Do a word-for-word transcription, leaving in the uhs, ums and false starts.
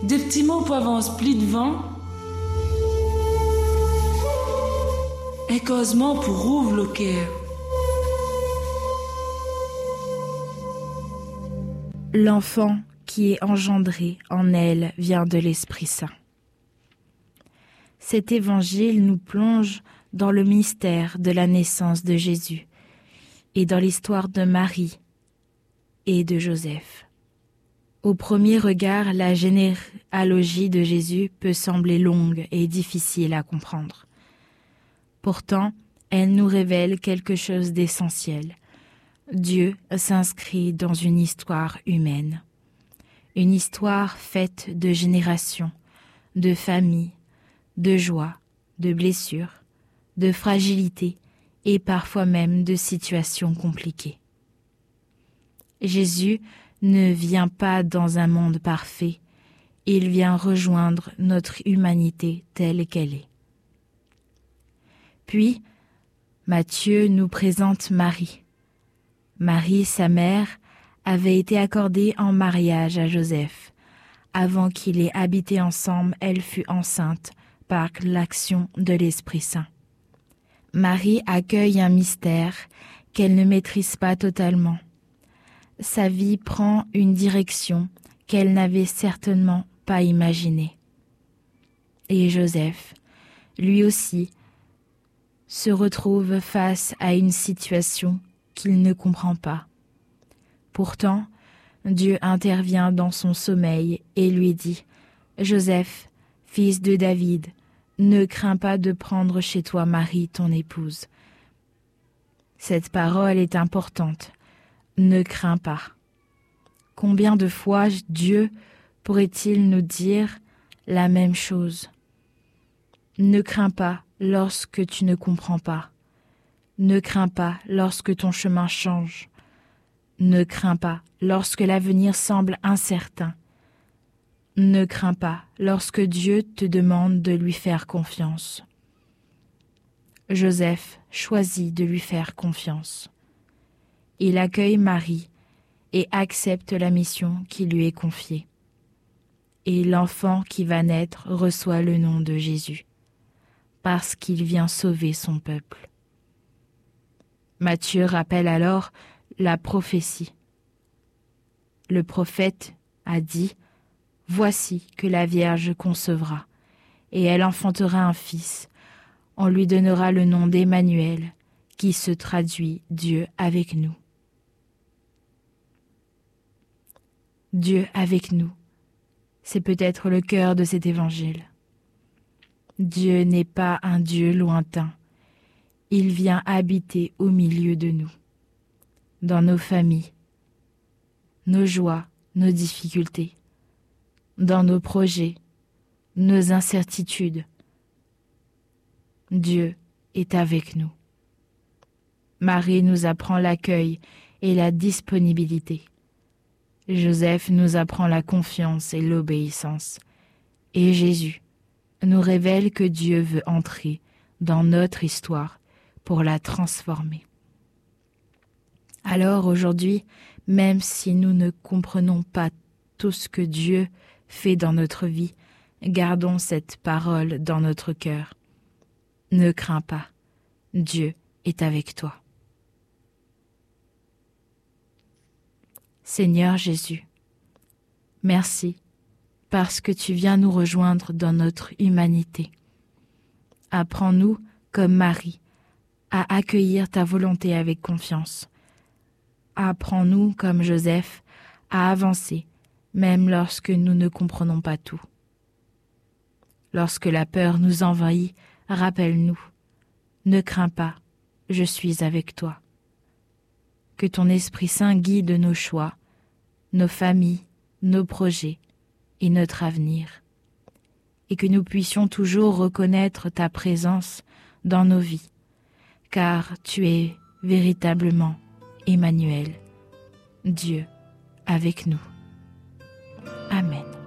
des petits mots peuvent en split devant. Et causement pour ouvre le cœur. L'enfant qui est engendré en elle vient de l'Esprit Saint. Cet évangile nous plonge dans le mystère de la naissance de Jésus et dans l'histoire de Marie et de Joseph. Au premier regard, la généalogie de Jésus peut sembler longue et difficile à comprendre. Pourtant, elle nous révèle quelque chose d'essentiel. Dieu s'inscrit dans une histoire humaine. Une histoire faite de générations, de familles, de joie, de blessures, de fragilité et parfois même de situations compliquées. Jésus ne vient pas dans un monde parfait, il vient rejoindre notre humanité telle qu'elle est. Puis, Matthieu nous présente Marie. Marie, sa mère, avait été accordée en mariage à Joseph. Avant qu'ils aient habité ensemble, elle fut enceinte par l'action de l'Esprit Saint. Marie accueille un mystère qu'elle ne maîtrise pas totalement. Sa vie prend une direction qu'elle n'avait certainement pas imaginée. Et Joseph, lui aussi, se retrouve face à une situation qu'il ne comprend pas. Pourtant, Dieu intervient dans son sommeil et lui dit « Joseph, fils de David, ne crains pas de prendre chez toi Marie, ton épouse. » Cette parole est importante. Ne crains pas. Combien de fois Dieu pourrait-il nous dire la même chose? Ne crains pas lorsque tu ne comprends pas. Ne crains pas lorsque ton chemin change. Ne crains pas lorsque l'avenir semble incertain. Ne crains pas lorsque Dieu te demande de lui faire confiance. Joseph choisit de lui faire confiance. Il accueille Marie et accepte la mission qui lui est confiée. Et l'enfant qui va naître reçoit le nom de Jésus, parce qu'il vient sauver son peuple. Matthieu rappelle alors la prophétie. Le prophète a dit « Voici que la Vierge concevra, et elle enfantera un fils. On lui donnera le nom d'Emmanuel, qui se traduit Dieu avec nous. » Dieu avec nous, c'est peut-être le cœur de cet évangile. Dieu n'est pas un Dieu lointain. Il vient habiter au milieu de nous, dans nos familles, nos joies, nos difficultés, dans nos projets, nos incertitudes. Dieu est avec nous. Marie nous apprend l'accueil et la disponibilité. Joseph nous apprend la confiance et l'obéissance. Et Jésus nous révèle que Dieu veut entrer dans notre histoire pour la transformer. Alors aujourd'hui, même si nous ne comprenons pas tout ce que Dieu fait dans notre vie, gardons cette parole dans notre cœur. Ne crains pas, Dieu est avec toi. Seigneur Jésus, merci parce que tu viens nous rejoindre dans notre humanité. Apprends-nous, comme Marie, à accueillir ta volonté avec confiance. Apprends-nous, comme Joseph, à avancer, même lorsque nous ne comprenons pas tout. Lorsque la peur nous envahit, rappelle-nous, ne crains pas, je suis avec toi. Que ton Esprit Saint guide nos choix, nos familles, nos projets et notre avenir, et que nous puissions toujours reconnaître ta présence dans nos vies, car tu es véritablement Emmanuel, Dieu avec nous. Amen.